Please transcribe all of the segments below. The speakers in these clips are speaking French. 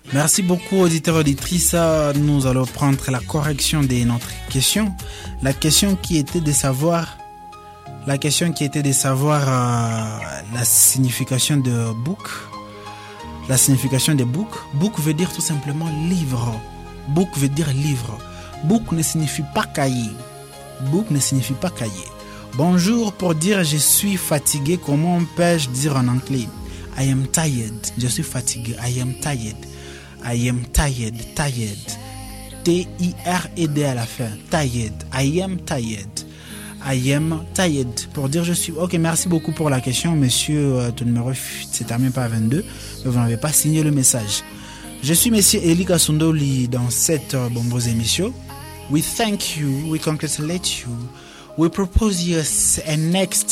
Merci beaucoup, auditeurs et auditrices. Nous allons prendre la correction de notre question. La question qui était de savoir la signification de book. La signification de book. Book veut dire tout simplement livre. Book veut dire livre. Book ne signifie pas cahier. Book ne signifie pas cahier. Bonjour pour dire je suis fatigué. Comment peux-je dire en anglais? I am tired. Je suis fatigué. I am tired. I am tired. Tired. T-I-R-E-D à la fin. Tired. I am tired. I am tired. Pour dire je suis... Ok, merci beaucoup pour la question, monsieur. Ton numéro se termine par 22. Mais vous n'avez pas signé le message. Je suis monsieur Eli Kasundoli dans cette bonne émission. We thank you. We congratulate you. We propose you the next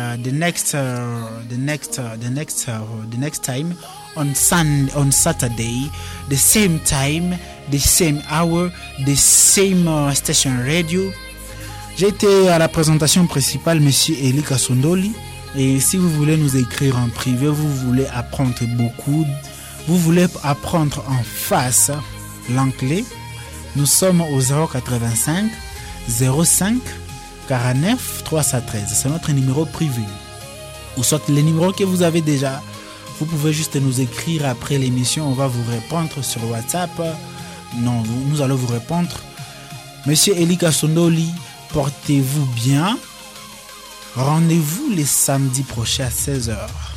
time on Saturday, the same time, the same hour, the same station radio. J'ai été à la présentation principale, monsieur Eli Kasundoli. Et si vous voulez nous écrire en privé, vous voulez apprendre beaucoup, vous voulez apprendre en face l'anglais, nous sommes au 085 05 49 313. C'est notre numéro privé. Ou soit les numéros que vous avez déjà. Vous pouvez juste nous écrire après l'émission. On va vous répondre sur WhatsApp. Non, nous allons vous répondre. Monsieur Eli Kasundoli, portez-vous bien. Rendez-vous les samedis prochains à 16h.